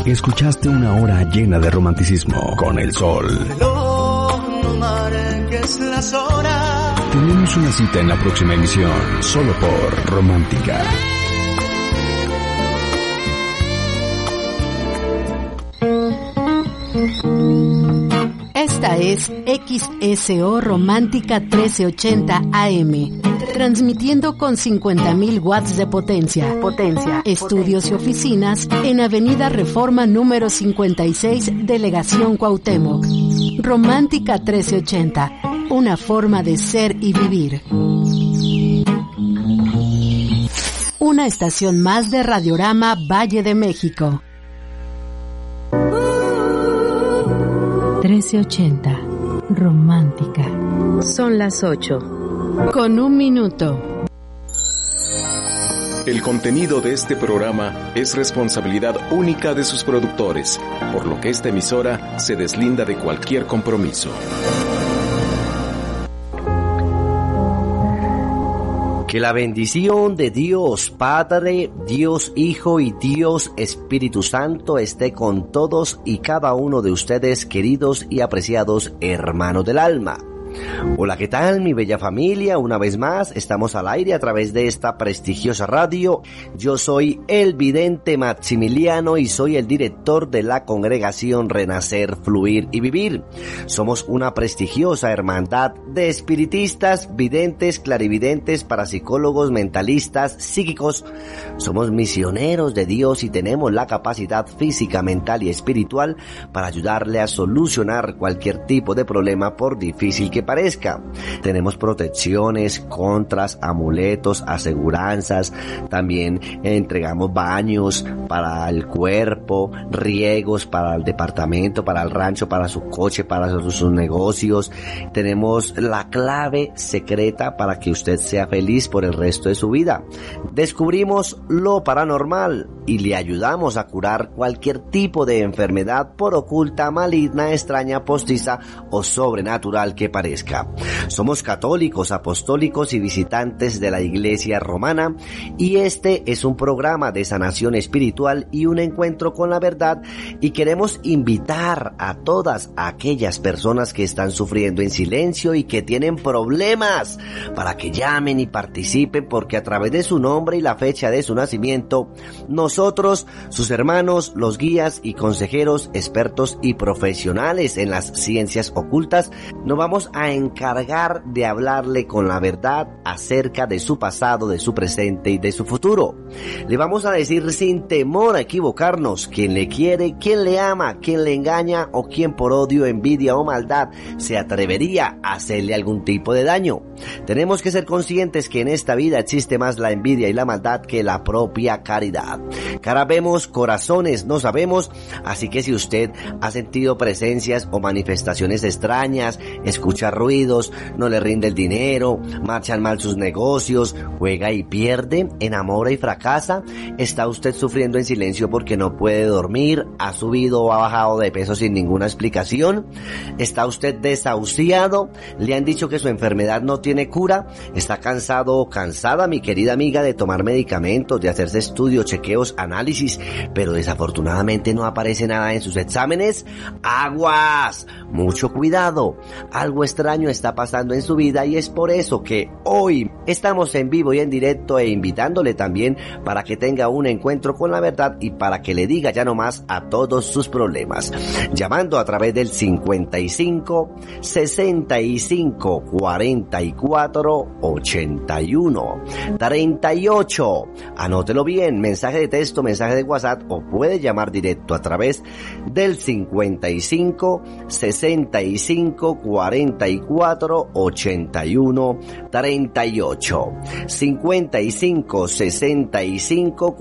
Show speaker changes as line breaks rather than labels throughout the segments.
Escuchaste una hora llena de romanticismo con el sol.
Reloj, no marques las horas.
Tenemos una cita en la próxima emisión, solo por Romántica.
Esta es XSO Romántica 1380 AM, transmitiendo con 50.000 watts de potencia. Estudios y oficinas en Avenida Reforma número 56, Delegación Cuauhtémoc. Romántica 1380, una forma de ser y vivir. Una estación más de Radiorama Valle de México. 1380, Romántica. Son las 8, con 1 minuto.
El contenido de este programa es responsabilidad única de sus productores, por lo que esta emisora se deslinda de cualquier compromiso.
Que la bendición de Dios Padre, Dios Hijo y Dios Espíritu Santo esté con todos y cada uno de ustedes, queridos y apreciados hermanos del alma. Hola, ¿qué tal, mi bella familia? Una vez más, estamos al aire a través de esta prestigiosa radio. Yo soy el vidente Maximiliano y soy el director de la congregación Renacer, Fluir y Vivir. Somos una prestigiosa hermandad de espiritistas, videntes, clarividentes, parapsicólogos, mentalistas, psíquicos. Somos misioneros de Dios y tenemos la capacidad física, mental y espiritual para ayudarle a solucionar cualquier tipo de problema, por difícil que parezca. Tenemos protecciones, contras, amuletos, aseguranzas. También entregamos baños para el cuerpo, riegos para el departamento, para el rancho, para su coche, para sus negocios. Tenemos la clave secreta para que usted sea feliz por el resto de su vida. Descubrimos lo paranormal y le ayudamos a curar cualquier tipo de enfermedad, por oculta, maligna, extraña, postiza o sobrenatural que parezca. Somos católicos, apostólicos y visitantes de la Iglesia Romana, y este es un programa de sanación espiritual y un encuentro con la verdad, y queremos invitar a todas aquellas personas que están sufriendo en silencio y que tienen problemas para que llamen y participen, porque a través de su nombre y la fecha de su nacimiento, nosotros, sus hermanos, los guías y consejeros, expertos y profesionales en las ciencias ocultas, nos vamos a encargar de hablarle con la verdad acerca de su pasado, de su presente y de su futuro. Le vamos a decir sin temor a equivocarnos quién le quiere, quién le ama, quién le engaña o quién por odio, envidia o maldad se atrevería a hacerle algún tipo de daño. Tenemos que ser conscientes que en esta vida existe más la envidia y la maldad que la propia caridad. Cara vemos, corazones no sabemos, así que si usted ha sentido presencias o manifestaciones extrañas, escucha ruidos, no le rinde el dinero, marchan mal sus negocios, juega y pierde, enamora y fracasa, está usted sufriendo en silencio porque no puede dormir, ha subido o ha bajado de peso sin ninguna explicación, está usted desahuciado, le han dicho que su enfermedad no tiene cura, está cansado o cansada, mi querida amiga, de tomar medicamentos, de hacerse estudios, chequeos, análisis, pero desafortunadamente no aparece nada en sus exámenes. ¡Aguas! Mucho cuidado, algo extraño está pasando en su vida, y es por eso que hoy estamos en vivo y en directo, e invitándole también para que tenga un encuentro con la verdad y para que le diga ya no más a todos sus problemas, llamando a través del 55 65 44 81 38. Anótelo bien, mensaje de texto, mensaje de WhatsApp, o puede llamar directo a través del 55 65 44 81 38. 55 65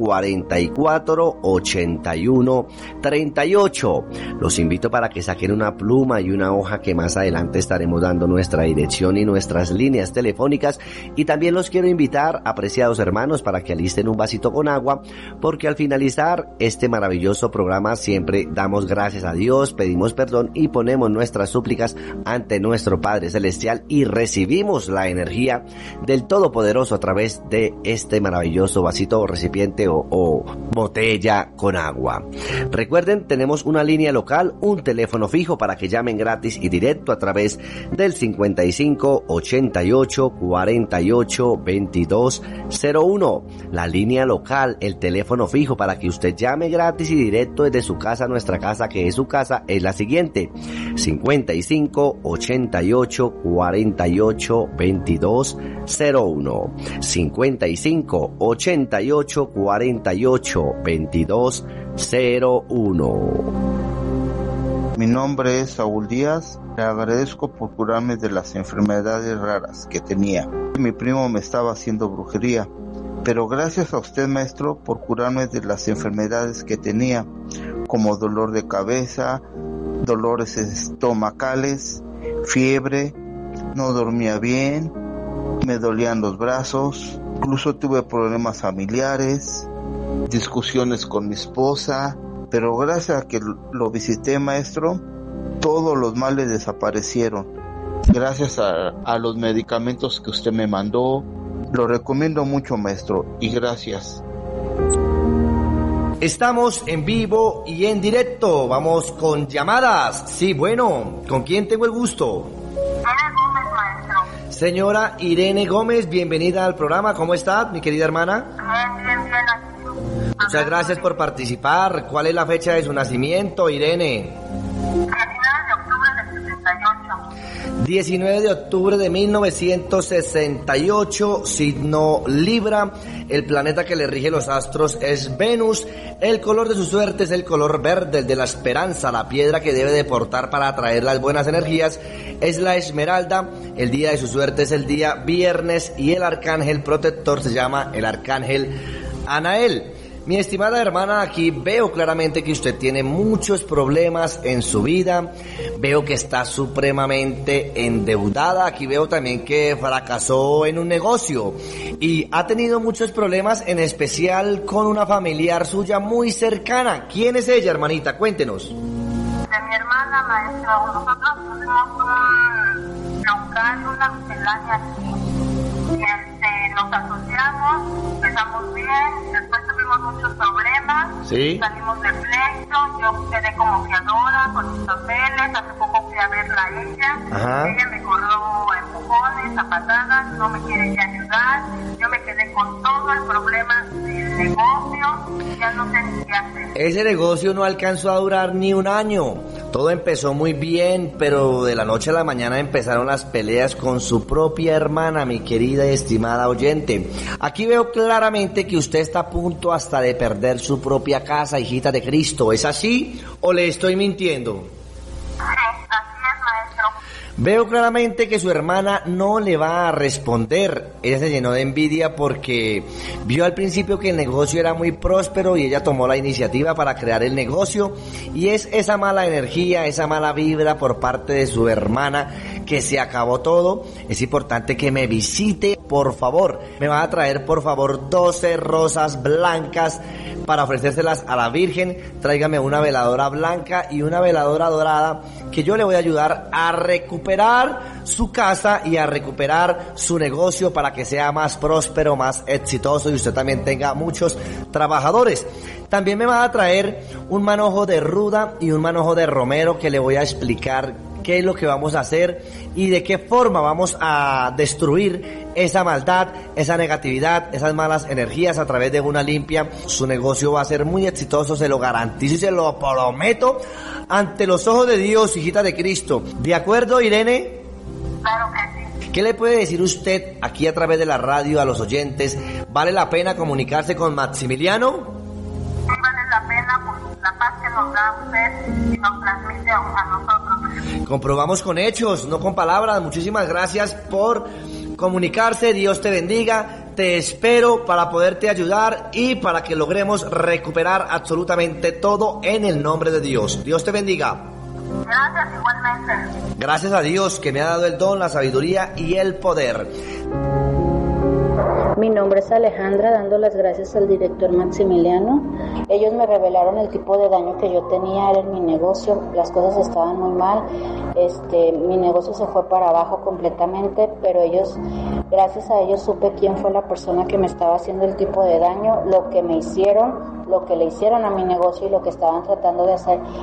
44 81 38. Los invito para que saquen una pluma y una hoja, que más adelante estaremos dando nuestra dirección y nuestras líneas telefónicas, y también los quiero invitar, apreciados hermanos, para que alisten un vasito con agua, porque al finalizar este maravilloso programa siempre damos gracias a Dios, pedimos perdón y ponemos nuestras súplicas ante nuestro Padre Celestial y recibimos la energía del Todopoderoso a través de este maravilloso vasito o recipiente o botella con agua. Recuerden, tenemos una línea local, un teléfono fijo para que llamen gratis y directo a través del 55 88 48 22 01. La línea local, el teléfono fijo para que usted llame gratis y directo desde su casa a nuestra casa, que es su casa, es la siguiente: 55 88 48 22 01. 55 88 48 22 01.
Mi nombre es Saúl Díaz. Le agradezco por curarme de las enfermedades raras que tenía. Mi primo me estaba haciendo brujería, pero gracias a usted, maestro, por curarme de las enfermedades que tenía, como dolor de cabeza, dolores estomacales, fiebre, no dormía bien, me dolían los brazos, incluso tuve problemas familiares, discusiones con mi esposa, pero gracias a que lo visité, maestro, todos los males desaparecieron. Gracias a los medicamentos que usted me mandó, lo recomiendo mucho, maestro, y gracias.
Estamos en vivo y en directo, vamos con llamadas. Sí, bueno, ¿con quién tengo el gusto?
Irene Gómez, maestro.
Señora Irene Gómez, bienvenida al programa, ¿cómo está, mi querida hermana?
Bien.
Muchas gracias por participar. ¿Cuál es la fecha de su nacimiento, Irene? 19 de octubre de 1968, signo Libra. El planeta que le rige los astros es Venus. El color de su suerte es el color verde, el de la esperanza. La piedra que debe de portar para atraer las buenas energías es la esmeralda. El día de su suerte es el día viernes y el arcángel protector se llama el arcángel Anael. Mi estimada hermana, aquí veo claramente que usted tiene muchos problemas en su vida, veo que está supremamente endeudada, aquí veo también que fracasó en un negocio y ha tenido muchos problemas, en especial con una familiar suya muy cercana. ¿Quién es ella, hermanita? Cuéntenos.
De mi hermana, maestro, nosotros tuvimos un local, una miscelánea aquí. Nos asociamos, empezamos bien, después tuvimos muchos problemas,
¿sí?
Salimos de pleito, yo quedé como fiadora con mis papeles, hace poco fui a verla a ella,
Ajá.
Ella me corrió a empujones, a patadas, no me quiere ya ayudar, yo me quedé con todo el problema del negocio, ya no sé ni qué hacer.
Ese negocio no alcanzó a durar ni un año. Todo empezó muy bien, pero de la noche a la mañana empezaron las peleas con su propia hermana, mi querida y estimada oyente. Aquí veo claramente que usted está a punto hasta de perder su propia casa, hijita de Cristo. ¿Es así o le estoy mintiendo?
Sí, así es, maestro.
Veo claramente que su hermana no le va a responder. Ella se llenó de envidia porque vio al principio que el negocio era muy próspero y ella tomó la iniciativa para crear el negocio, y es esa mala energía, esa mala vibra por parte de su hermana que se acabó todo. Es importante que me visite, por favor. Me va a traer, por favor, 12 rosas blancas para ofrecérselas a la Virgen. Tráigame una veladora blanca y una veladora dorada, que yo le voy a ayudar a recuperar su casa y a recuperar su negocio para que sea más próspero, más exitoso y usted también tenga muchos trabajadores. También me va a traer un manojo de ruda y un manojo de romero, que le voy a explicar qué es lo que vamos a hacer y de qué forma vamos a destruir esa maldad, esa negatividad, esas malas energías a través de una limpia. Su negocio va a ser muy exitoso, se lo garantizo y se lo prometo ante los ojos de Dios, hijita de Cristo. ¿De acuerdo, Irene?
Claro que sí.
¿Qué le puede decir usted aquí a través de la radio a los oyentes? ¿Vale la pena comunicarse con Maximiliano?
Sí, vale la pena por la paz que nos da usted y nos transmite a nosotros.
Comprobamos con hechos, no con palabras. Muchísimas gracias por comunicarse. Dios te bendiga. Te espero para poderte ayudar y para que logremos recuperar absolutamente todo en el nombre de Dios. Dios te bendiga.
Gracias, igualmente.
Gracias a Dios que me ha dado el don, la sabiduría y el poder.
Mi nombre es Alejandra, dando las gracias al director Maximiliano. Ellos me revelaron el tipo de daño que yo tenía, era en mi negocio, las cosas estaban muy mal, mi negocio se fue para abajo completamente, pero gracias a ellos supe quién fue la persona que me estaba haciendo el tipo de daño, lo que me hicieron, lo que le hicieron a mi negocio y lo que estaban tratando de hacer